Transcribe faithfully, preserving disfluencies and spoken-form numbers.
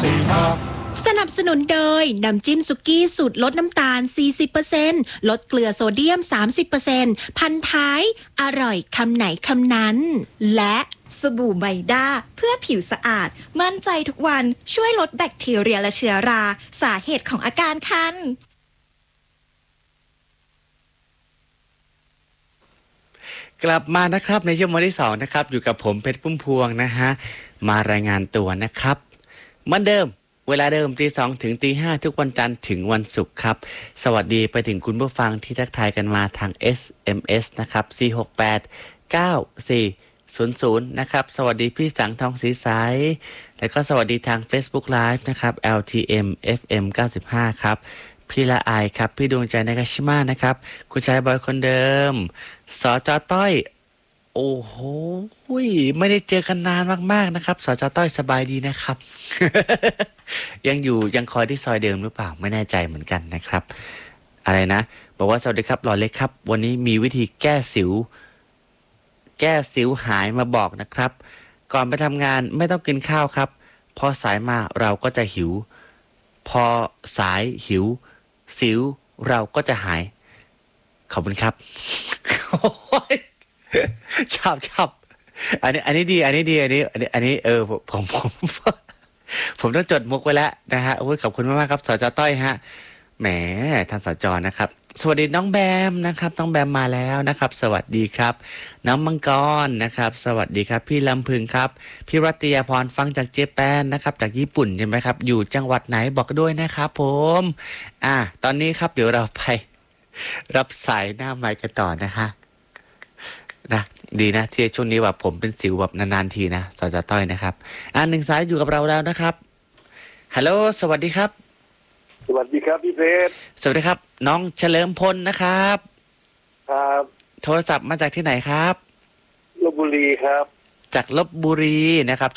สี่ห้าสนับสนุนโดยน้ำจิ้มสุกี้สูตรลดน้ำตาล สี่สิบเปอร์เซ็นต์ ลดเกลือโซเดียม สามสิบเปอร์เซ็นต์ พันท้ายอร่อยคำไหนคำนั้นและสบู่ไมด้าเพื่อผิวสะอาดมั่นใจทุกวันช่วยลดแบคทีเรียและเชื้อราสาเหตุของอาการคันกลับมานะครับในชั่วโมงที่สองนะครับอยู่กับผมเพชรพุ่มพวงนะฮะมารายงานตัวนะครับเหมือนเดิมเวลาเดิมตีสองถึงตีห้าทุกวันจันทร์ถึงวันศุกร์ครับสวัสดีไปถึงคุณผู้ฟังที่ทักทายกันมาทาง เอส เอ็ม เอส นะครับสี่หกแปด เก้า สี่ ศูนย์ ศูนย์นะครับสวัสดีพี่สังทองสีใสแล้วก็สวัสดีทาง Facebook Live นะครับ แอล ที เอ็ม เอฟ เอ็ม เก้าสิบห้าครับพี่ละอายครับพี่ดวงใจนากาชิมานะครับคุณชายบอยคนเดิมสจต้อยโอ้โหไม่ได้เจอกันนานมากๆนะครับสจต้อยสบายดีนะครับ ยังอยู่ยังคอยที่ซอยเดิมหรือเปล่าไม่แน่ใจเหมือนกันนะครับอะไรนะบอกว่าสวัสดีครับหล่อเล็กครับวันนี้มีวิธีแก้สิวแก้สิวหายมาบอกนะครับก่อนไปทำงานไม่ต้องกินข้าวครับพอสายมาเราก็จะหิวพอสายหิวสิวเราก็จะหายขอบคุณครับ ชอบชอบอันนี้อันนี้ดีอันนี้ดีอันนี้อันนี้อันนี้เออผมผม ผมต้องจดมุกไว้แล้วนะฮะโอ้ยขอบคุณมากๆครับสจต้อยฮะแหมท่านสจนะครับสวัสดีน้องแบมนะครับน้องแบมมาแล้วนะครับสวัสดีครับน้องมังกรนะครับสวัสดีครับพี่ลำพึงครับพี่รัตยาพรฟังจากเจแปนนะครับจากญี่ปุ่นใช่ไหมครับอยู่จังหวัดไหนบอกด้วยนะครับผมอ่ะตอนนี้ครับเดี๋ยวเราไปรับสายหน้าไมค์กันต่อนะคะนะดีนะที่ช่วงนี้แบบผมเป็นสิวแบบนานๆทีนะสจต้อยนะครับอ่าหนึ่งสายอยู่กับเราแล้วนะครับฮัลโหลสวัสดีครับสวัสดีครับพี่เพชรสวัสดีครับน้องเฉลิมพลนะครับครับโทรศัพท์มาจากที่ไหนครับลพบุรีครับจากลพบุรีนะครับ